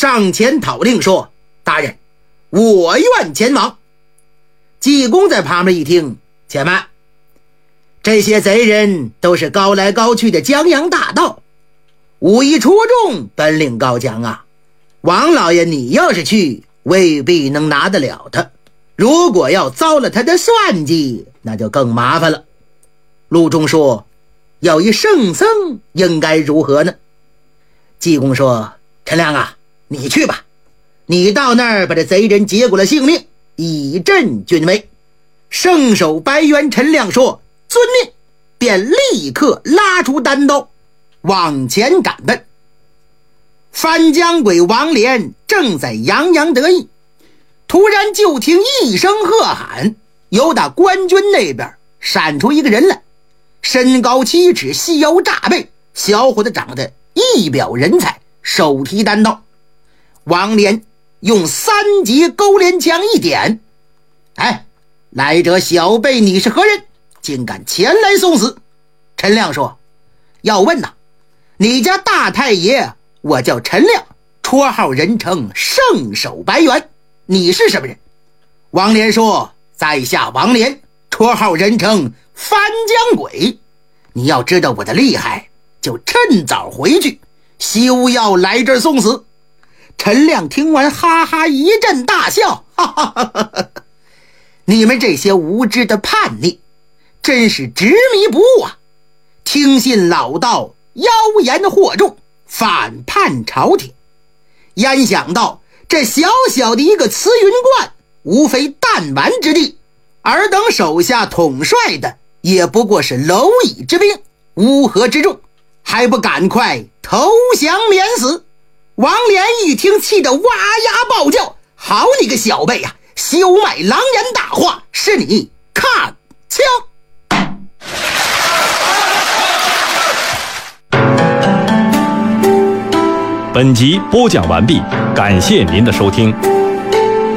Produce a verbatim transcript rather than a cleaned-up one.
上前讨令说：大人，我愿前往。济公在旁边一听，且慢，这些贼人都是高来高去的江洋大盗，武艺出众，本领高强啊，王老爷你要是去，未必能拿得了他，如果要遭了他的算计，那就更麻烦了。陆中说：有一圣僧应该如何呢？济公说：陈亮啊，你去吧，你到那儿把这贼人结果了性命，以振军威。圣手白猿陈亮说：遵命，便立刻拉出单刀往前赶奔。翻江鬼王连正在洋洋得意，突然就听一声喝喊，由打官军那边闪出一个人来，身高七尺，细腰炸背，小伙子长得一表人才，手提单刀。王连用三级勾连枪一点：哎，来者小辈，你是何人？竟敢前来送死？陈亮说：要问呐，你家大太爷，我叫陈亮，绰号人称圣手白猿，你是什么人？王连说：在下王连，绰号人称翻江鬼。你要知道我的厉害，就趁早回去，休要来这儿送死。陈亮听完哈哈一阵大笑，哈哈哈哈，你们这些无知的叛逆，真是执迷不悟啊！听信老道妖言惑众，反叛朝廷，焉想到这小小的一个慈云观，无非弹丸之地，尔等手下统帅的也不过是蝼蚁之兵，乌合之众，还不赶快投降免死？王连一听，气得哇呀暴叫：好你个小辈呀、啊，休卖狼言大话，是你看枪！ 本集播讲完毕，感谢您的收听。